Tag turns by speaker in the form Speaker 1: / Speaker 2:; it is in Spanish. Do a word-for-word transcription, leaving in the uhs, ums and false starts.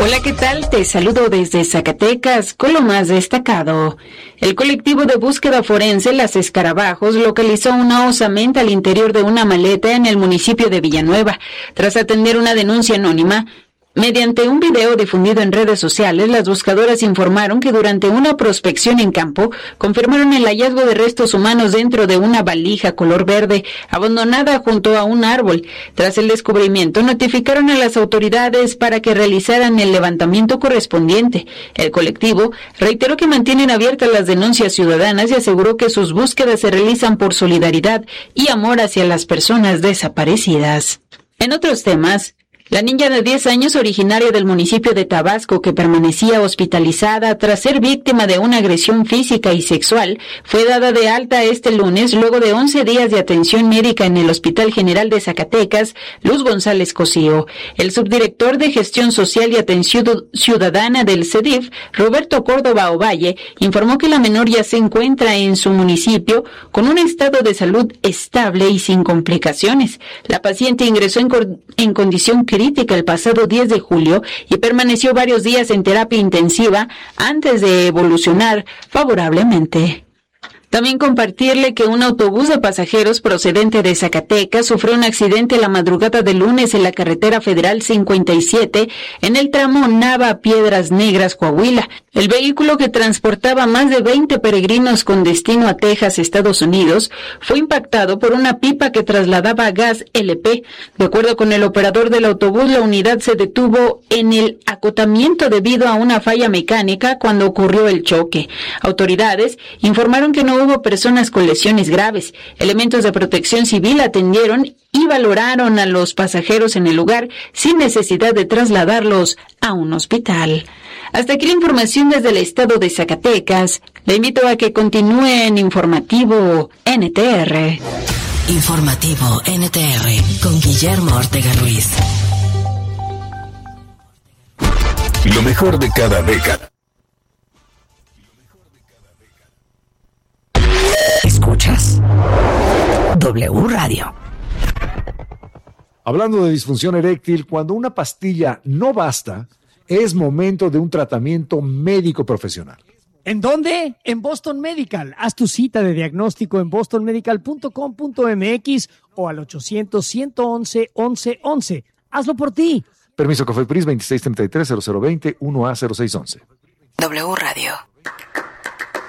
Speaker 1: Hola, ¿qué tal? Te saludo desde Zacatecas con lo más destacado. El colectivo de búsqueda forense Las Escarabajos localizó una osamenta al interior de una maleta en el municipio de Villanueva. Tras atender una denuncia anónima, mediante un video difundido en redes sociales, las buscadoras informaron que durante una prospección en campo, confirmaron el hallazgo de restos humanos dentro de una valija color verde, abandonada junto a un árbol. Tras el descubrimiento, notificaron a las autoridades para que realizaran el levantamiento correspondiente. El colectivo reiteró que mantienen abiertas las denuncias ciudadanas y aseguró que sus búsquedas se realizan por solidaridad y amor hacia las personas desaparecidas. En otros temas, la niña de diez años, originaria del municipio de Tabasco, que permanecía hospitalizada tras ser víctima de una agresión física y sexual, fue dada de alta este lunes luego de once días de atención médica en el Hospital General de Zacatecas, Luz González Cosío. El subdirector de Gestión Social y Atención Ciudadana del C E D I F, Roberto Córdoba Ovalle, informó que la menor ya se encuentra en su municipio con un estado de salud estable y sin complicaciones. La paciente ingresó en, co- en condición crítica crítica el pasado diez de julio y permaneció varios días en terapia intensiva antes de evolucionar favorablemente. También compartirle que un autobús de pasajeros procedente de Zacatecas sufrió un accidente la madrugada del lunes en la carretera federal cincuenta y siete en el tramo Nava-Piedras Negras, Coahuila. El vehículo, que transportaba más de veinte peregrinos con destino a Texas, Estados Unidos, fue impactado por una pipa que trasladaba gas L P. De acuerdo con el operador del autobús, la unidad se detuvo en el acotamiento debido a una falla mecánica cuando ocurrió el choque. Autoridades informaron que no hubo personas con lesiones graves. Elementos de protección civil atendieron y valoraron a los pasajeros en el lugar sin necesidad de trasladarlos a un hospital. Hasta aquí la información desde el estado de Zacatecas. Le invito a que continúe en Informativo N T R.
Speaker 2: Informativo N T R con Guillermo Ortega Ruiz.
Speaker 3: Lo mejor de cada década.
Speaker 2: Escuchas W Radio.
Speaker 4: Hablando de disfunción eréctil, cuando una pastilla no basta, es momento de un tratamiento médico profesional.
Speaker 5: ¿En dónde? En Boston Medical. Haz tu cita de diagnóstico en boston medical punto com punto m x o al ochocientos, ciento once, once once. Hazlo por ti.
Speaker 4: Permiso COFEPRIS veintiséis treinta y tres, cero cero veinte, uno A cero seis once.
Speaker 2: W Radio.